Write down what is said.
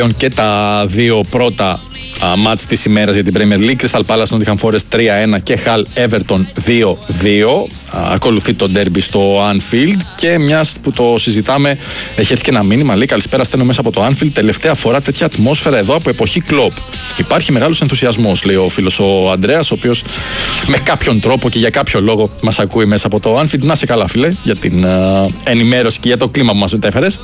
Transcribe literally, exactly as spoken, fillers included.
Και τα δύο πρώτα μάτς της ημέρας για την Premier League. Crystal Palace Nottingham Forest τρία ένα και Hull Everton δύο δύο. Ακολουθεί το derby στο Anfield. Και μιας που το συζητάμε, έχει έρθει και ένα μήνυμα. Λέει: καλησπέρα, στέλνω μέσα από το Anfield. Τελευταία φορά τέτοια ατμόσφαιρα εδώ από εποχή Klopp. Υπάρχει μεγάλος ενθουσιασμός, λέει ο φίλος ο Ανδρέας, ο οποίος με κάποιον τρόπο και για κάποιο λόγο μας ακούει μέσα από το Anfield. Να σε καλά, φίλε, για την uh, ενημέρωση και για το κλίμα που μας μετέφερες.